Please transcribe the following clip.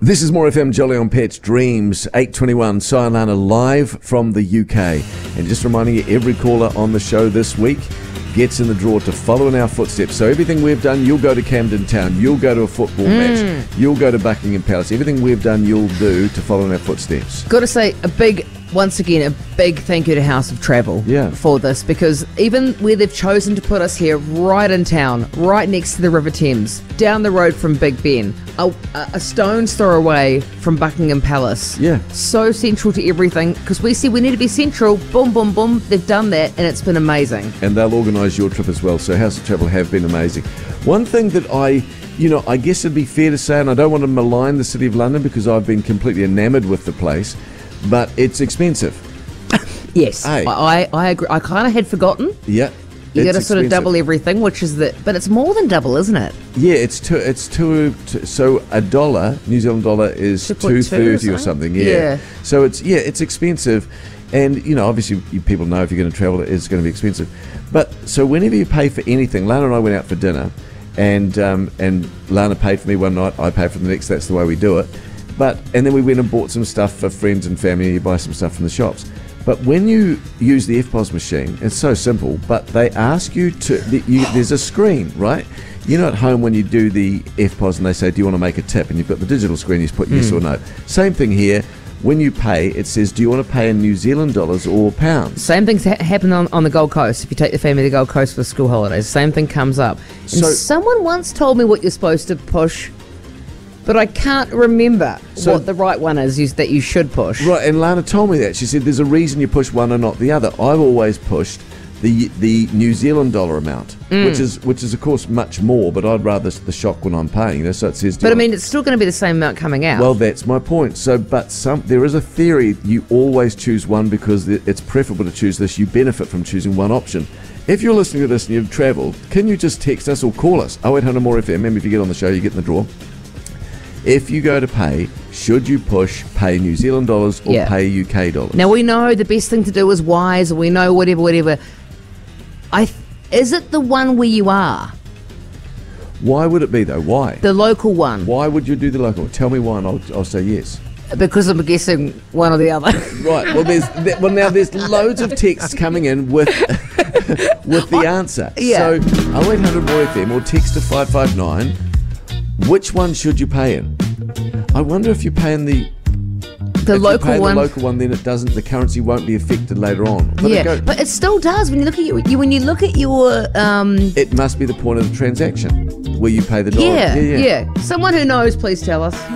This is More FM, Jolly on Pets Dreams, 8:21, Sayalana live from the UK. And just reminding you, every caller on the show this week gets in the draw to follow in our footsteps. So everything we've done, you'll go to Camden Town, you'll go to a football match, you'll go to Buckingham Palace. Everything we've done, you'll do to follow in our footsteps. Got to say, once again, a big thank you to House of Travel for this, because even where they've chosen to put us here, right in town, right next to the River Thames, down the road from Big Ben, a stone's throw away from Buckingham Palace. Yeah. So central to everything, because we said we need to be central. Boom, boom, boom. They've done that, and it's been amazing. And they'll organise your trip as well. So House of Travel have been amazing. One thing that I guess it'd be fair to say, and I don't want to malign the City of London because I've been completely enamoured with the place, but it's expensive. Yes, Hey. I agree. I kind of had forgotten. Yeah. You got to it's sort of expensive. double everything, which is but it's more than double, isn't it? Yeah, it's two. So a dollar, New Zealand dollar, is 2.30 or something. Yeah. So it's expensive, and obviously people know if you're going to travel, it's going to be expensive. But so whenever you pay for anything, Lana and I went out for dinner, and Lana paid for me one night, I paid for the next. That's the way we do it. And then we went and bought some stuff for friends and family. You buy some stuff from the shops. But when you use the EFTPOS machine, it's so simple, but they ask you to, there's a screen, right? At home when you do the EFTPOS and they say, do you want to make a tip? And you've got the digital screen, you just put yes or no. Same thing here. When you pay, it says, do you want to pay in New Zealand dollars or pounds? Same things happen on the Gold Coast. If you take the family to the Gold Coast for school holidays, same thing comes up. And someone once told me what you're supposed to push, but I can't remember what the right one is that you should push. Right, and Lana told me that. She said there's a reason you push one and not the other. I've always pushed the New Zealand dollar amount, which is of course much more, but I'd rather the shock when I'm paying. So it says. But I mean, it's still going to be the same amount coming out. Well, that's my point. So, there is a theory you always choose one because it's preferable to choose this. You benefit from choosing one option. If you're listening to this and you've travelled, can you just text us or call us? 0800 More FM. Remember, if you get on the show, you get in the draw. If you go to pay, should you push pay New Zealand dollars or pay UK dollars? Now, we know the best thing to do is Wise, or we know whatever. Is it the one where you are? Why would it be, though? Why? The local one. Why would you do the local one? Tell me why and I'll say yes. Because I'm guessing one or the other. Right. Well, now there's loads of texts coming in with the answer. Yeah. So 0800 More FM or text to 559. Which one should you pay in? I wonder if you pay in the local one. The local one, then the currency won't be affected later on. But it still does when you look at your. It must be the point of the transaction where you pay the dollar. Yeah. Someone who knows, please tell us.